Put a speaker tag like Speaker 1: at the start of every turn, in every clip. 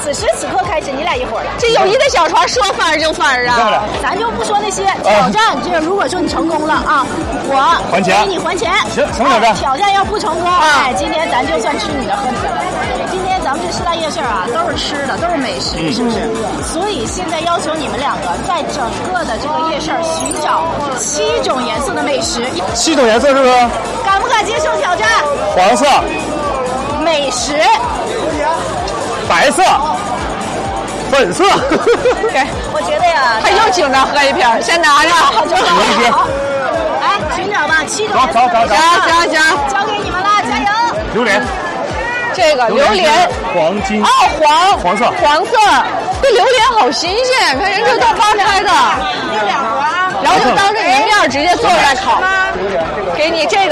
Speaker 1: 此时此刻开始，你俩一伙了。
Speaker 2: 这友谊的小船说翻儿就翻儿啊！
Speaker 1: 咱就不说那些挑战，这如果说你成功了啊，我
Speaker 3: 还钱，
Speaker 1: 给你还钱。
Speaker 3: 行，什么挑战？
Speaker 1: 挑战要不成功，哎，今天咱就算吃你的喝你的了。今天咱们这4大夜市啊，都是吃的，都是美食，是不是？所以现在要求你们两个在整个的这个夜市寻找7种颜色的美食。
Speaker 3: 7种颜色是不是？
Speaker 1: 敢不敢接受挑战？
Speaker 3: 黄色、
Speaker 1: 美食、
Speaker 3: 白色、粉色。
Speaker 1: 对，我觉得呀，
Speaker 2: 他又请着喝一瓶，先拿着。
Speaker 1: 好，来寻找吧，7种颜色。
Speaker 2: 行，
Speaker 1: 交给你们了，加油！
Speaker 3: 榴莲，
Speaker 2: 这个榴莲，
Speaker 3: 黄金
Speaker 2: 哦，黄色，这榴莲好新鲜，看人这都扒开的，
Speaker 1: 这2盒啊，
Speaker 2: 然后就当着你的面直接做出来烤。给你这个，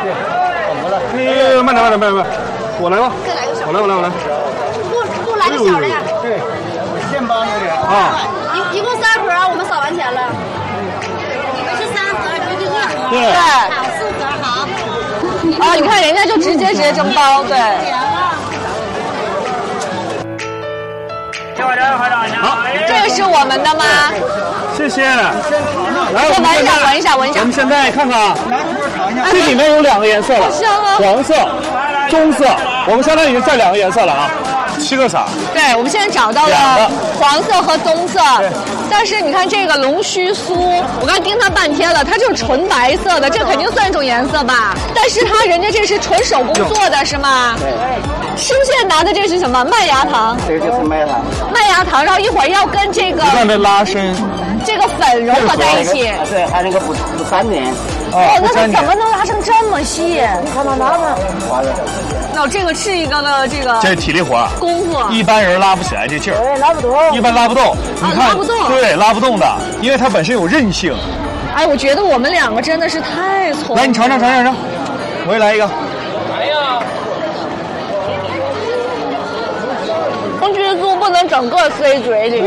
Speaker 3: 慢点，我来吧，我来。
Speaker 1: 不来个小的呀？
Speaker 3: 对，现包榴莲啊，
Speaker 1: 一共3盒，我们扫完钱了。你们是3盒，你们就1盒。
Speaker 3: 对，
Speaker 1: 好，4盒好。
Speaker 2: 啊，你看人家就直接蒸包，对。
Speaker 3: 好，
Speaker 2: 这个是我们的吗？
Speaker 3: 谢谢。来，
Speaker 2: 我闻一下。
Speaker 3: 我们现在看看啊，这里面有2个颜色了，黄色、棕色，我们相当于在2个颜色了啊，7个色。
Speaker 2: 对，我们现在找到了黄色和棕色，但是你看这个龙须酥，我刚盯它半天了，它就是纯白色的，这肯定算一种颜色吧？但是人家这是纯手工做的，是吗？
Speaker 4: 对。
Speaker 2: 生现拿的这是什么？麦芽糖。
Speaker 4: 这个就是麦芽糖。
Speaker 2: 麦芽糖，然后一会儿要跟这个。
Speaker 3: 不断的拉伸。
Speaker 2: 这个粉融合在一起。
Speaker 4: 对，它那个不粘连。
Speaker 2: 哦，那它怎么能拉成这么细？
Speaker 4: 你看它拿吗？
Speaker 2: 那这个是一个的这个。
Speaker 3: 这是体力活，
Speaker 2: 功夫。
Speaker 3: 一般人拉不起来这劲儿。
Speaker 4: 对，拉不动。
Speaker 3: 一般拉不动。你看，
Speaker 2: 拉不动。
Speaker 3: 对，拉不动的，因为它本身有韧性。
Speaker 2: 哎，我觉得我们2个真的是太聪明了。
Speaker 3: 来，你尝尝，我也来一个。
Speaker 2: 红曲酥不能整个塞嘴里。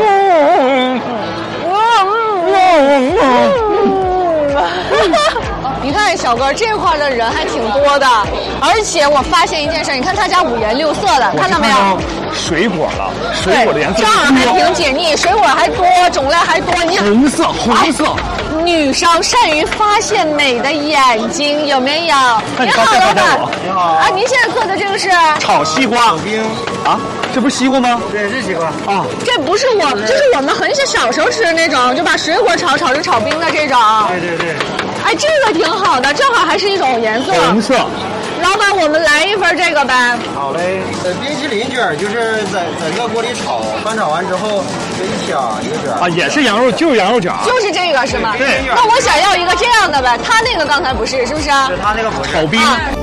Speaker 2: 你看小哥这块的人还挺多的，而且我发现一件事，你看他家5颜6色的，看到没有？
Speaker 3: 水果了，水果的颜色
Speaker 2: 这样还挺解腻，水果还多，种类还多。你
Speaker 3: 红色。
Speaker 2: 女生善于发现美的眼睛有没有？你好，老板。
Speaker 4: 你好。
Speaker 2: 啊，您现在做的这个是
Speaker 3: 炒西瓜冰啊？这不是西瓜吗？
Speaker 4: 对，是西瓜
Speaker 3: 啊。
Speaker 2: 这不是这是我们很小时候吃的那种，就把水果炒成炒冰的这种。
Speaker 4: 对。
Speaker 2: 哎，这个挺好的，正好还是一种颜色。
Speaker 3: 红色。
Speaker 2: 老板，我们来一份这个呗。
Speaker 4: 好嘞。冰淇淋卷就是在热锅里炒，翻炒完之后就一掐一个卷。
Speaker 3: 啊，也是羊肉，就是羊肉卷。
Speaker 2: 就是这个是吗？
Speaker 3: 对。
Speaker 2: 那我想要一个这样的呗，他那个刚才不是，是不是？
Speaker 4: 对，他那个不是。
Speaker 3: 炒冰。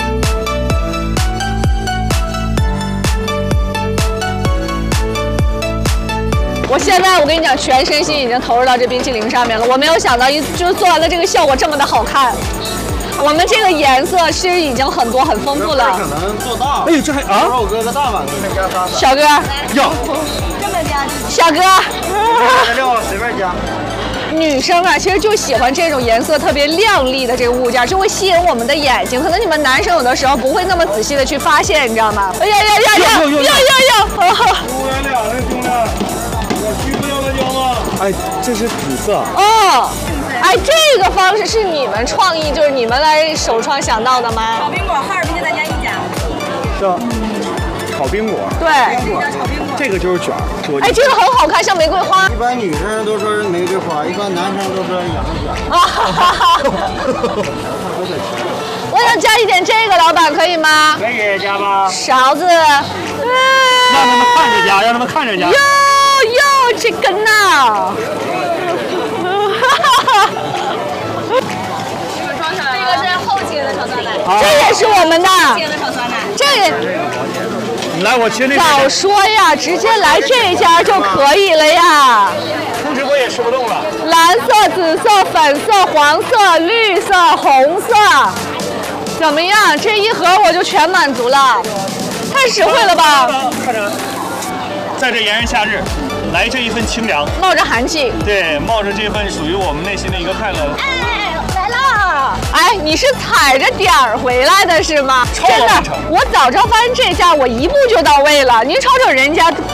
Speaker 2: 我现在我跟你讲，全身心已经投入到这冰淇淋上面了。我没有想到就是做完了这个效果这么的好看。我们这个颜色其实已经很多很丰富了。
Speaker 4: 可能做大。
Speaker 3: 哎，这还啊！
Speaker 4: 我搁个大碗，给你加沙子。
Speaker 2: 小哥，
Speaker 3: 要
Speaker 1: 这么加。
Speaker 2: 小哥，
Speaker 4: 料随便加。
Speaker 2: 女生啊，其实就喜欢这种颜色特别亮丽的这个物件，就会吸引我们的眼睛。可能你们男生有的时候不会那么仔细的去发现，你知道吗？哎呀！
Speaker 3: 要！
Speaker 2: 公园俩
Speaker 4: 那兄弟，我需不要辣椒吗？
Speaker 3: 哎，这是紫色。
Speaker 2: 哦，哎，这个方式是你们创意，就是你们来首创想到的吗？
Speaker 1: 炒冰果，哈尔滨就咱家一家。
Speaker 3: 是炒冰果。
Speaker 2: 对。
Speaker 3: 这个就是卷儿。
Speaker 2: 哎，这个很好看，像玫瑰花。
Speaker 4: 一般女生都说玫瑰花，一般男生都说羊肉卷。
Speaker 2: 我想加一点这个，老板可以吗？
Speaker 4: 可以加吧。
Speaker 2: 勺子。
Speaker 3: 让他们看着加，让他们看着加。
Speaker 2: 哟，这个呢？
Speaker 1: 这个是后切的炒酸奶，
Speaker 2: 这也是我们的。
Speaker 1: 切的炒酸奶，
Speaker 2: 这也。
Speaker 3: 你来，我切那个。
Speaker 2: 早说呀，直接来这家就可以了呀。
Speaker 3: 出直播也吃不动了。
Speaker 2: 蓝色、紫色、粉色、黄色、绿色、红色，怎么样？这一盒我就全满足了，太实惠了吧？
Speaker 3: 看着，在这炎炎夏日，来这一份清凉，
Speaker 2: 冒着寒气。
Speaker 3: 对，冒着这份属于我们内心的一个快乐。
Speaker 1: 哎，来了！
Speaker 2: 哎，你是踩着点儿回来的是吗？真的，我早知道发现这家，我一步就到位了。您瞅瞅人家